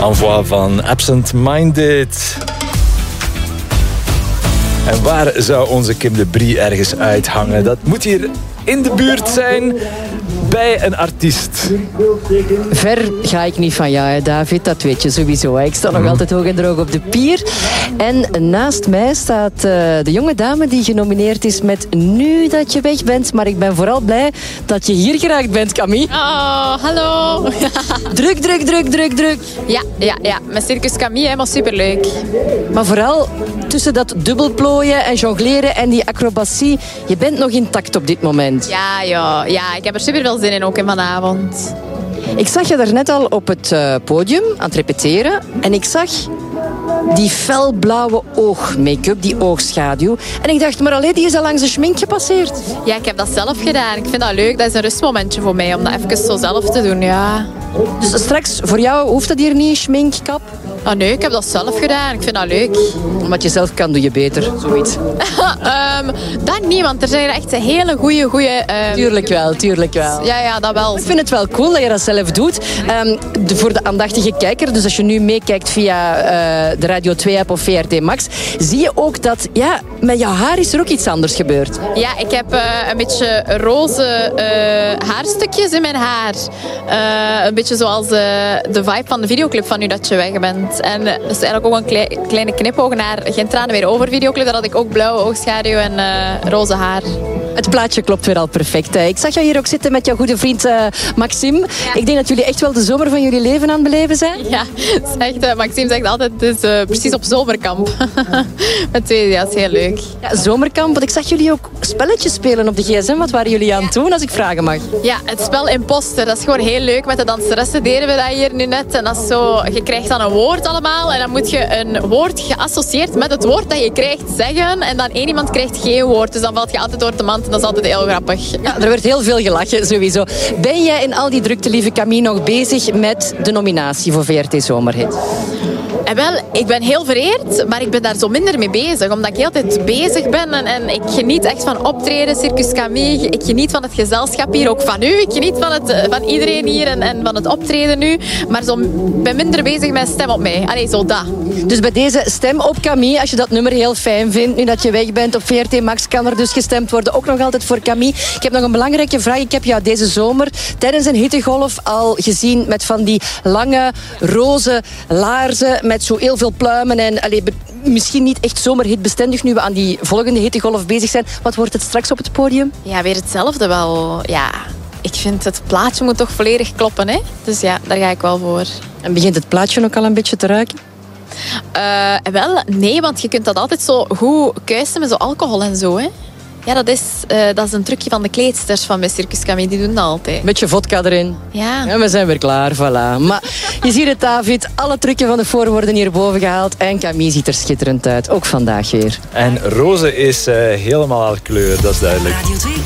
Envoi van Absent Minded. En waar zou onze Kim de Brie ergens uithangen? Dat moet hier in de buurt zijn bij een artiest. Ver ga ik niet van jou, hè, David. Dat weet je sowieso. Hè. Ik sta nog altijd hoog en droog op de pier. En naast mij staat de jonge dame die genomineerd is met Nu dat je weg bent. Maar ik ben vooral blij dat je hier geraakt bent, Camille. Oh, hallo. Druk. Ja. Met Circus Camille, helemaal superleuk. Maar vooral tussen dat dubbelplooien en jongleren en die acrobatie. Je bent nog intact op dit moment. Ja, ik heb er super veel zin in ook in vanavond. Ik zag je daarnet al op het podium aan het repeteren. En ik zag die felblauwe oog-make-up, die oogschaduw. En ik dacht, maar alleen die is al langs de schmink gepasseerd. Ja, ik heb dat zelf gedaan. Ik vind dat leuk. Dat is een rustmomentje voor mij, om dat even zo zelf te doen, ja. Dus straks, voor jou hoeft dat hier niet, schmink, kap? Oh nee, ik heb dat zelf gedaan. Ik vind dat leuk. Wat je zelf kan, doe je beter, zoiets. Dat niet, want er zijn echt hele goede... Tuurlijk wel. Ja, dat wel. Ik vind het wel cool dat je dat zelf doet. Voor de aandachtige kijker, dus als je nu meekijkt via de Radio 2-app of VRT Max, zie je ook dat, ja, met jouw haar is er ook iets anders gebeurd. Ja, ik heb een beetje roze haarstukjes in mijn haar. Een beetje zoals de vibe van de videoclip van Nu dat je weg bent. En dat is eigenlijk ook een kleine knipoog naar Geen tranen meer over videoclip. Daar had ik ook blauwe oogschaduw en roze haar. Het plaatje klopt weer al perfect. Ik zag jou hier ook zitten met jouw goede vriend Maxime. Ja. Ik denk dat jullie echt wel de zomer van jullie leven aan het beleven zijn. Ja, echt, Maxime zegt altijd, het is precies op zomerkamp. Met twee, ja, dat is heel leuk. Ja, zomerkamp, want ik zag jullie ook spelletjes spelen op de gsm. Wat waren jullie aan het doen, als ik vragen mag? Ja, het spel Imposter, dat is gewoon heel leuk. Met de danseressen deden we dat hier nu net. En dat is zo, je krijgt dan een woord allemaal. En dan moet je een woord geassocieerd met het woord dat je krijgt zeggen. En dan één iemand krijgt geen woord. Dus dan valt je altijd door de mand. En dat is altijd heel grappig. Ja, er wordt heel veel gelachen, sowieso. Ben jij in al die drukte, lieve Camille, nog bezig met de nominatie voor VRT Zomerhit? En wel, ik ben heel vereerd, maar ik ben daar zo minder mee bezig. Omdat ik heel tijd bezig ben en ik geniet echt van optreden, Circus Camille. Ik geniet van het gezelschap hier, ook van u. Ik geniet van iedereen hier en van het optreden nu. Maar ik ben minder bezig met Stem op mij. Allee, zo dat. Dus bij deze Stem op Camille, als je dat nummer heel fijn vindt, nu dat je weg bent op VRT Max, kan er dus gestemd worden. Ook nog altijd voor Camille. Ik heb nog een belangrijke vraag. Ik heb jou deze zomer tijdens een hittegolf al gezien met van die lange, roze laarzen met zo heel veel pluimen en misschien niet echt zomerhitbestendig nu we aan die volgende hittegolf bezig zijn. Wat wordt het straks op het podium? Ja, weer hetzelfde wel. Ja, ik vind het plaatje moet toch volledig kloppen, hè? Dus ja, daar ga ik wel voor. En begint het plaatje ook al een beetje te ruiken? Wel, nee, want je kunt dat altijd zo goed kuisen met zo alcohol en zo, hè? Ja, dat is een trucje van de kleedsters van bij Circus Camille. Die doen dat altijd. Beetje vodka erin. Ja. En we zijn weer klaar, voilà. Maar je ziet het, David. Alle trucken van de voor worden hierboven gehaald. En Camille ziet er schitterend uit. Ook vandaag weer. En roze is helemaal haar kleur, dat is duidelijk.